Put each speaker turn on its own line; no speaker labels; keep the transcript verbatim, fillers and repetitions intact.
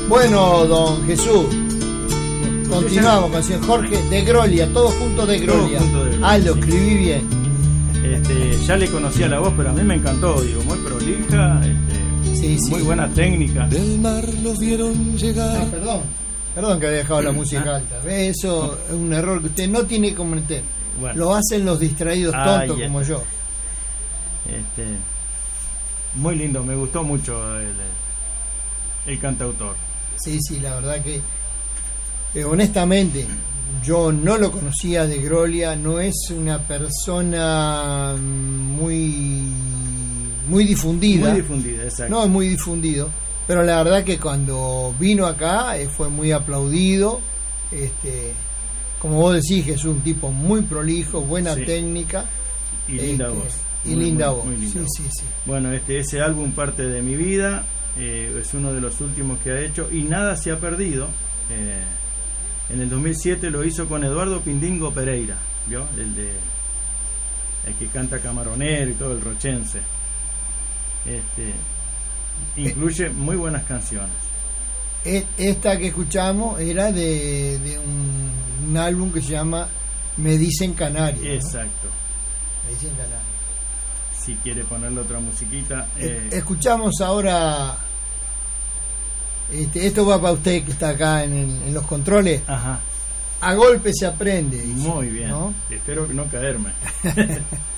Bueno, don Jesús, continuamos con el señor Jorge de Grolia, todos juntos de Grolia.
Todo junto de Grolia.
Ah, lo escribí bien.
Este, ya le conocía la voz, pero a mí me encantó, digo, muy prolija, este,
Sí, sí.
muy buena técnica.
Del mar los vieron llegar.
Ah, perdón, perdón que había dejado la música alta. ¿Ve? Eso es un error que usted no tiene que cometer.
Bueno.
Lo hacen los distraídos
Ahí
tontos
está.
como yo.
Este, muy lindo, me gustó mucho el, el cantautor.
Sí, sí, la verdad que eh, honestamente yo no lo conocía de Grolia, no es una persona muy muy difundida.
Muy difundida, exacto.
No es muy difundido, pero la verdad que cuando vino acá eh, fue muy aplaudido. Este, como vos decís, es un tipo muy prolijo, buena
Sí.
técnica
Y linda
este,
voz.
y
Muy,
linda
muy,
voz.
muy linda
Sí,
voz.
sí, sí.
Bueno, este ese álbum parte de mi vida, eh, es uno de los últimos que ha hecho y nada se ha perdido. Eh, en el dos mil siete lo hizo con Eduardo Pindingo Pereira, ¿vio? El de el que canta Camaronero y todo el rochense. Este incluye muy buenas canciones.
E- Esta que escuchamos era de, de un, un álbum que se llama Me Dicen Canario, ¿no?
Exacto.
Me Dicen Canario.
Si quiere ponerle otra musiquita, eh,
Eh, Escuchamos ahora. Este, esto va para usted que está acá en, el- en los controles.
ajá,
A golpe se aprende. dice,
muy bien.
¿no?
Espero no caerme.